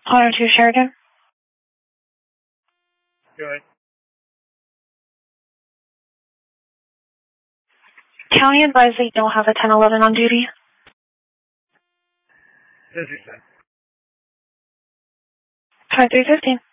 Caller 2 Sheridan. Good. County advised that you don't have a 1011 on duty. Busy, sir. 5315.